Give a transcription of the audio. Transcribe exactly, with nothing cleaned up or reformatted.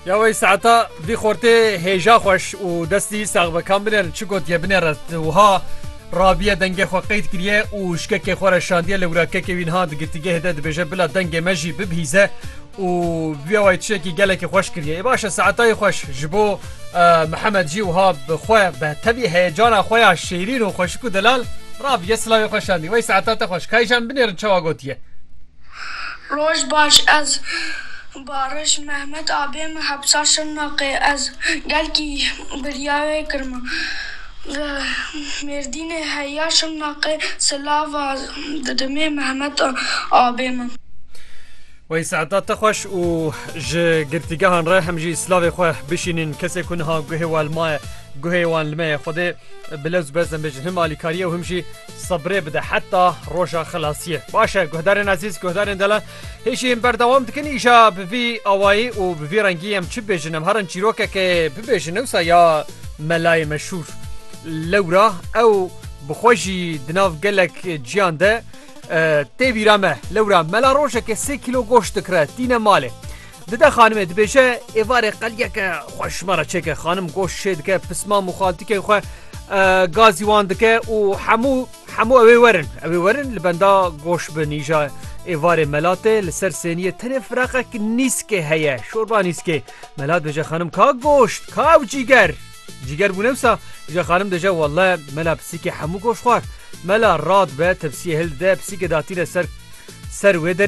یا وی ساعتا وی خورته هیجا خوش و دستی ساغ بکام بنر چی گوت یه بنر وها رابیه دنگه خو قید کریه و شکک خور شاندیه لوراکه که وینها دگتیگه هده دبیجه بلا دنگه مجی ببهیزه و بیا وای تشکی گلک خوش کریه باشه ساعتای خوش جبو محمد جی وها بخواه به تبی هیجان خواه شیرین و خوشکو دلال رابیه سلاوی خوشاندی وی ساعتا خوش کایجان بنر چوا گوتیه روش باش از بارش محمد آبیم حبساش ناقه از گل کی بریاوی کرم مردین حیاش ناقه سلاو ددمه محمد آبیم وی ساعتات خوش و ج گرتیگهان را همجی سلاوی خواه بشینین کسی کنها گوه والمای گوه والمای خوده بلوز بزن بجن هم آلیکاریه و همجی صبره بده حتی روشا خلاصیه باشه گهدارن عزیز گهدارن دلان هیچی هم بردوام دکن ایشا بوی آوایی و بوی رنگی هم چی بجنم هران چیروکه که ببجنوسا یا ملای مشهور لورا او بخوشی دناف گلک جیان ده تیویرامه لورا ملا روشه که سه کیلو گوشت کرد دین ماله دده خانمه دبیشه ایواره قلیه که خوشماره چه که خانم گوشت شد که پسما مخالطی که خواه گازی وانده که و همو همو اوی ورن اوی ورن لبنده گوشت بنیجا ایواره ملاته لسر سینیه تنه فراقه که نیست که هیه شوربا نیست که ملات بجه خانم که گوشت که جیگر جیگر بونمسا جا خانم دجا والله ملا بسی که همو گوشت خوار ملا راد به تبسیه هل ده بسی که داتیره سر سر ویدر